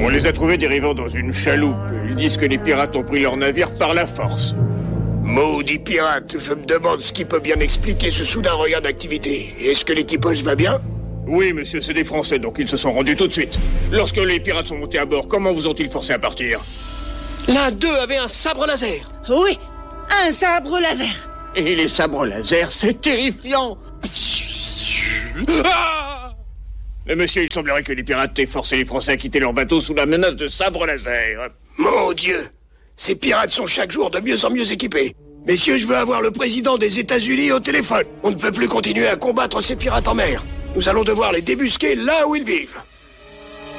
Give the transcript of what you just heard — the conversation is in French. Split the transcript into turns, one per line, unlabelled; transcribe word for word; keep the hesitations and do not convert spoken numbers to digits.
On les a trouvés dérivant dans une chaloupe. Ils disent que les pirates ont pris leur navire par la force.
Maudit pirate, je me demande ce qui peut bien expliquer ce soudain regain d'activité. Est-ce que l'équipage va bien?
Oui, monsieur, c'est des Français, donc ils se sont rendus tout de suite. Lorsque les pirates sont montés à bord, comment vous ont-ils forcé à partir?
L'un d'eux avait un sabre laser.
Oui, un sabre laser.
Et les sabres laser, c'est terrifiant.
Ah!
Mais monsieur, il semblerait que les pirates aient forcé les Français à quitter leur bateau sous la menace de sabres laser.
Mon Dieu! Ces pirates sont chaque jour de mieux en mieux équipés. Messieurs, je veux avoir le président des États-Unis au téléphone. On ne peut plus continuer à combattre ces pirates en mer. Nous allons devoir les débusquer là où ils vivent.